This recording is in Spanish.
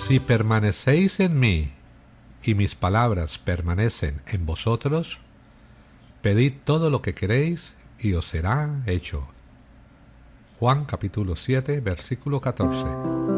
Si permanecéis en mí y mis palabras permanecen en vosotros, pedid todo lo que queréis y os será hecho. Juan capítulo 7, versículo 14.